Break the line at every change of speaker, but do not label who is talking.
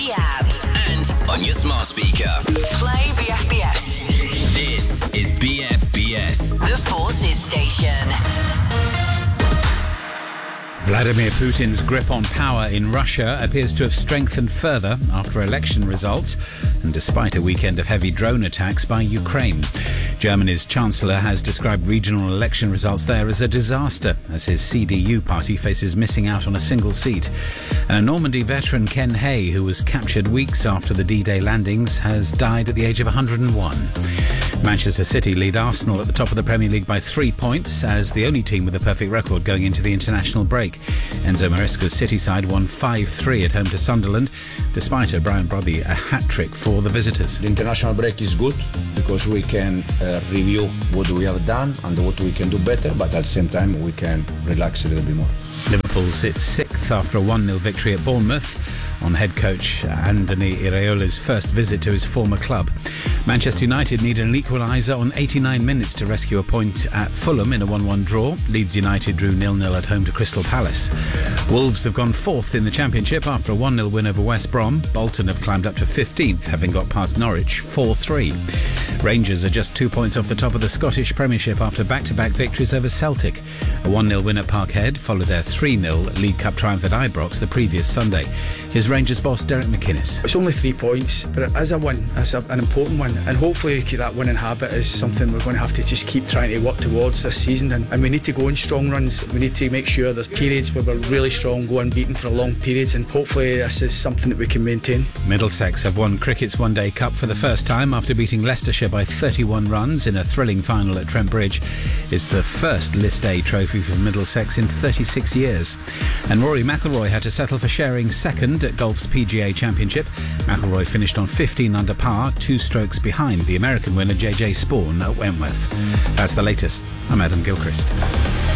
the app.
And on your smart speaker.
Play BFBS.
This is BFBS.
The Forces Station.
Vladimir Putin's grip on power in Russia appears to have strengthened further after election results and despite a weekend of heavy drone attacks by Ukraine. Germany's Chancellor has described regional election results there as a disaster as his CDU party faces missing out on a single seat. And a Normandy veteran, Ken Hay, who was captured weeks after the D-Day landings, has died at the age of 101. Manchester City lead Arsenal at the top of the Premier League by 3 points as the only team with a perfect record going into the international break. Enzo Maresca's City side won 5-3 at home to Sunderland, despite a Brian Brobby a hat-trick for the visitors.
The international break is good because we can review what we have done and what we can do better, but at the same time we can relax a little bit more.
Liverpool sits sixth after a 1-0 victory at Bournemouth on head coach Andoni Iraola's first visit to his former club. Manchester United needed an equaliser on 89 minutes to rescue a point at Fulham in a 1-1 draw. Leeds United drew 0-0 at home to Crystal Palace. Wolves have gone fourth in the Championship after a 1-0 win over West Brom. Bolton have climbed up to 15th, having got past Norwich 4-3. Rangers are just 2 points off the top of the Scottish Premiership after back-to-back victories over Celtic. A 1-0 win at Parkhead followed their 3-0 League Cup triumph at Ibrox the previous Sunday. Here's Rangers boss Derek McInnes.
It's only 3 points, but it is a win. It's an important one, and hopefully that winning habit is something we're going to have to just keep trying to work towards this season, and we need to go in strong runs. We need to make sure there's periods where we're really strong, go unbeaten for long periods, and hopefully this is something that we can maintain. Middlesex have won cricket's One Day Cup for the first time after beating Leicestershire by 31 runs in a thrilling final at Trent Bridge. It's the first List A trophy for Middlesex in 36 years. And Rory McIlroy had to settle for sharing second at golf's PGA Championship. McIlroy finished on 15 under par, 2 strokes behind the American winner JJ Spaun at Wentworth. That's the latest. I'm Adam Gilchrist.